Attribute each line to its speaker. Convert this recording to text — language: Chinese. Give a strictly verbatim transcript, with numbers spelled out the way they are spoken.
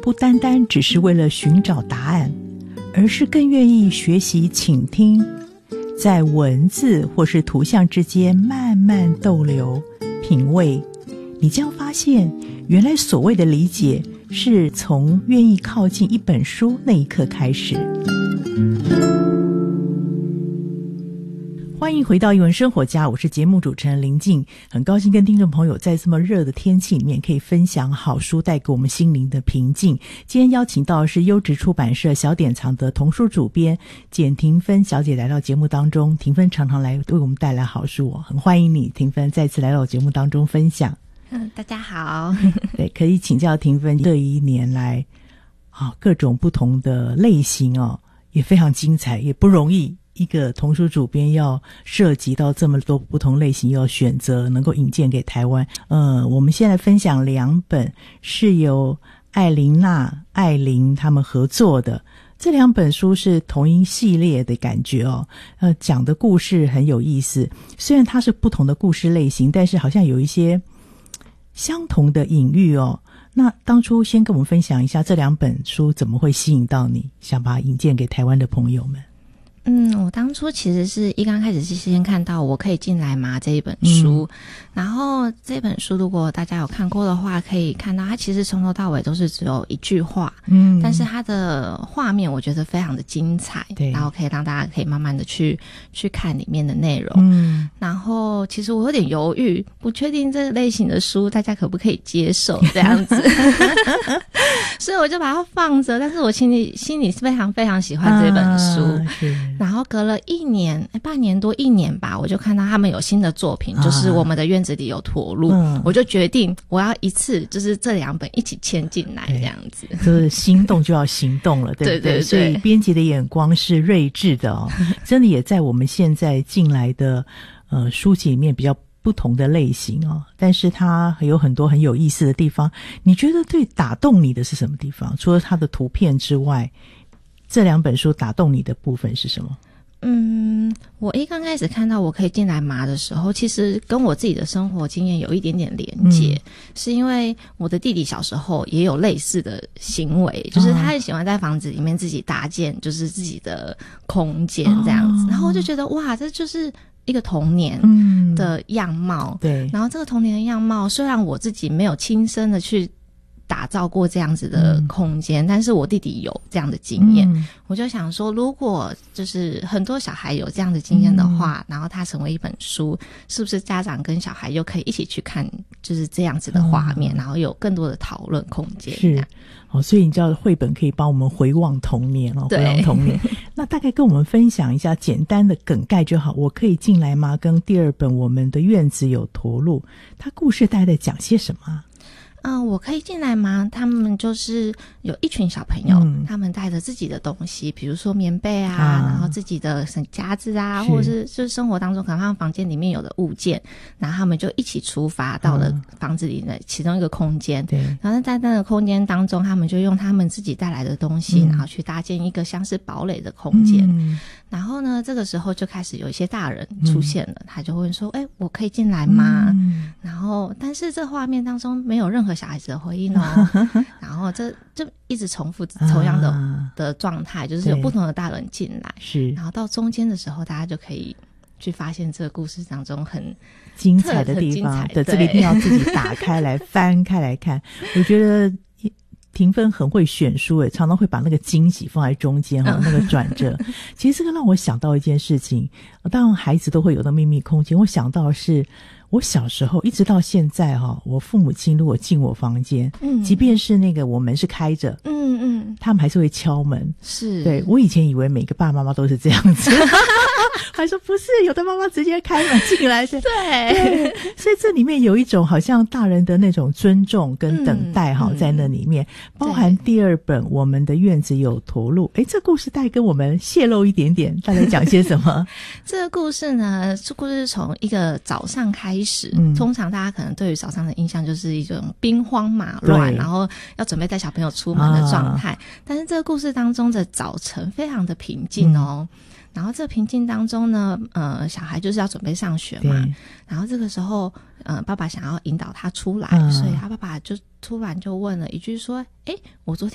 Speaker 1: 不单单只是为了寻找答案，而是更愿意学习倾听，在文字或是图像之间慢慢逗留品味，你将发现原来所谓的理解是从愿意靠近一本书那一刻开始。欢迎回到艺文生活家，我是节目主持人林静，很高兴跟听众朋友在这么热的天气里面可以分享好书带给我们心灵的平静。今天邀请到的是优质出版社小典藏的童书主编简庭芬小姐来到节目当中。庭芬常常来为我们带来好书，我很欢迎你，庭芬再次来到我节目当中分享。
Speaker 2: 嗯，大家好。
Speaker 1: 对，可以请教庭芬这一年来啊，各种不同的类型哦，也非常精彩，也不容易。一个童书主编要涉及到这么多不同类型，要选择能够引荐给台湾。呃，我们现在分享两本是由艾琳娜、艾琳他们合作的，这两本书是同一系列的感觉哦。呃，讲的故事很有意思，虽然它是不同的故事类型，但是好像有一些相同的隐喻哦。那当初先跟我们分享一下这两本书怎么会吸引到你，想把它引荐给台湾的朋友们。
Speaker 2: 嗯，我当初其实是一刚开始是先看到我可以进来吗这一本书、嗯、然后这本书如果大家有看过的话，可以看到它其实从头到尾都是只有一句话，嗯，但是它的画面我觉得非常的精彩，对，然后可以让大家可以慢慢的去去看里面的内容，嗯，然后其实我有点犹豫，不确定这个类型的书大家可不可以接受这样子所以我就把它放着，但是我心里心里是非常非常喜欢这本书、啊然后隔了一年半年多一年吧，我就看到他们有新的作品、啊、就是我们的院子里有驼鹿、嗯、我就决定我要一次就是这两本一起签进来这样子，
Speaker 1: 就是心动就要行动了对不对？对对对，所以编辑的眼光是睿智的哦，真的也在我们现在进来的呃书籍里面比较不同的类型哦，但是它有很多很有意思的地方。你觉得最打动你的是什么地方？除了它的图片之外，这两本书打动你的部分是什么？
Speaker 2: 嗯，我一刚开始看到我可以进来麻的时候，其实跟我自己的生活经验有一点点连结、嗯、是因为我的弟弟小时候也有类似的行为，就是他很喜欢在房子里面自己搭建就是自己的空间这样子、哦、然后我就觉得哇，这就是一个童年的样貌、嗯、对，然后这个童年的样貌虽然我自己没有亲身的去打造过这样子的空间、嗯、但是我弟弟有这样的经验、嗯、我就想说如果就是很多小孩有这样的经验的话、嗯、然后它成为一本书，是不是家长跟小孩又可以一起去看就是这样子的画面、嗯、然后有更多的讨论空间。
Speaker 1: 是哦，所以你知道绘本可以帮我们回望童年哦，回望童年那大概跟我们分享一下简单的梗概就好，我可以进来吗跟第二本我们的院子有驼鹿，它故事大概在讲些什么？
Speaker 2: 嗯，我可以进来吗？他们就是有一群小朋友、嗯、他们带着自己的东西，比如说棉被啊、啊然后自己的夹子啊，或者是就是生活当中可能他们房间里面有的物件，然后他们就一起出发到了房子里的其中一个空间、嗯、然后在那个空间当中他们就用他们自己带来的东西、嗯、然后去搭建一个像是堡垒的空间、嗯、然后呢这个时候就开始有一些大人出现了、嗯、他就会说哎、欸，我可以进来吗、嗯、然后但是这画面当中没有任何小孩子的回应哦然后这就一直重复同样的、啊、的状态，就是有不同的大人进来，是，然后到中间的时候大家就可以去发现这个故事当中很
Speaker 1: 精彩的地方，对，这个一定要自己打开来翻开来看我觉得庭芬很会选书诶，常常会把那个惊喜放在中间哈、哦，那个转折其实这个让我想到一件事情，当然孩子都会有的秘密空间，我想到的是我小时候一直到现在哈、哦，我父母亲如果进我房间，嗯，即便是那个我门是开着，嗯嗯，他们还是会敲门，是，对，我以前以为每个爸爸妈妈都是这样子还说不是，有的妈妈直接开门进来对对，所以这里面有一种好像大人的那种尊重跟等待哈、嗯、在那里面，包含第二本我们的院子有驼鹿，诶，这故事大概跟我们泄露一点点，大概讲些什么
Speaker 2: 这个故事呢，这故事从一个早上开始、嗯、通常大家可能对于早上的印象就是一种兵荒马乱，然后要准备带小朋友出门的状态、啊、但是这个故事当中的早晨非常的平静哦、嗯，然后这个平静当中呢，呃，小孩就是要准备上学嘛，然后这个时候，呃，爸爸想要引导他出来、嗯，所以他爸爸就突然就问了一句说：“诶，我昨天